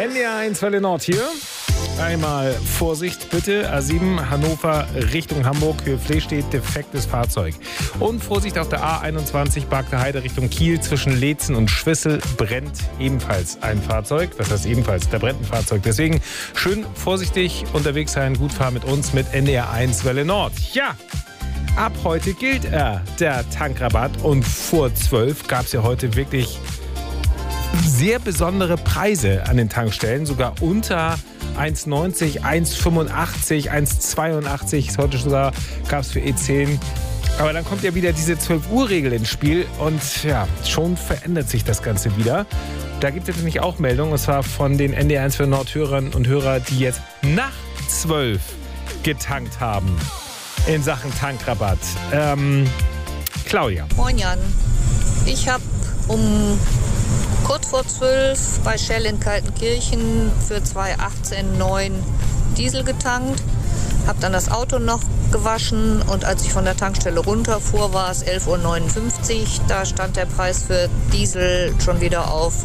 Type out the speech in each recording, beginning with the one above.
NDR1 Welle Nord hier. Einmal Vorsicht bitte, A7 Hannover Richtung Hamburg, Höhe Flehstedt, defektes Fahrzeug. Und Vorsicht auf der A21 Barkter Heide Richtung Kiel zwischen Leetzen und Schwissel brennt ebenfalls ein Fahrzeug. Das heißt ebenfalls, da brennt ein Fahrzeug. Deswegen schön vorsichtig unterwegs sein, gut fahren mit uns mit NDR1 Welle Nord. Ja, ab heute gilt der Tankrabatt und vor 12 gab es ja heute wirklich sehr besondere Preise an den Tankstellen, sogar unter 1,90, 1,85, 1,82, heute sogar gab es für E10. Aber dann kommt ja wieder diese 12-Uhr-Regel ins Spiel und ja, schon verändert sich das Ganze wieder. Da gibt es nämlich auch Meldungen, und zwar von den NDR1 für Nord-Hörern und Hörer, die jetzt nach 12 getankt haben in Sachen Tankrabatt. Claudia. Moin Jan, ich habe kurz vor 12 bei Shell in Kaltenkirchen für 2,18,9 Diesel getankt. Habe dann das Auto noch gewaschen und als ich von der Tankstelle runterfuhr, war es 11,59 Uhr. Da stand der Preis für Diesel schon wieder auf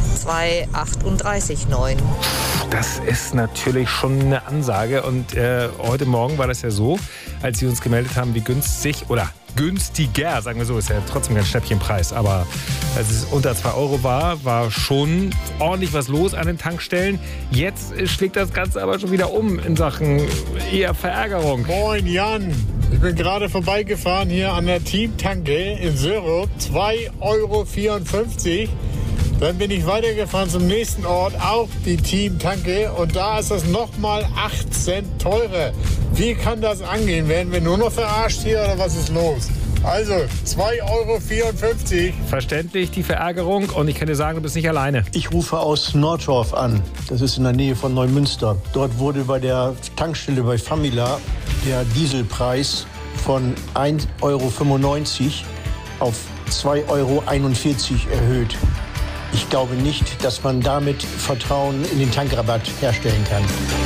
2,38,9. Das ist natürlich schon eine Ansage. Und heute Morgen war das ja so, als Sie uns gemeldet haben, wie günstig oder günstiger, sagen wir so, ist ja trotzdem kein Schnäppchenpreis, aber als es unter 2 Euro war schon ordentlich was los an den Tankstellen. Jetzt schlägt das Ganze aber schon wieder um in Sachen eher Verärgerung. Moin Jan, ich bin gerade vorbeigefahren hier an der Teamtanke in Sörup, 2,54 Euro. Dann bin ich weitergefahren zum nächsten Ort, auch die Teamtanke, und da ist das nochmal 8 Cent teurer. Wie kann das angehen? Werden wir nur noch verarscht hier oder was ist los? Also 2,54 Euro. Verständlich, die Verärgerung, und ich kann dir sagen, du bist nicht alleine. Ich rufe aus Nordorf an, das ist in der Nähe von Neumünster. Dort wurde bei der Tankstelle bei Famila der Dieselpreis von 1,95 Euro auf 2,41 Euro erhöht. Ich glaube nicht, dass man damit Vertrauen in den Tankrabatt herstellen kann.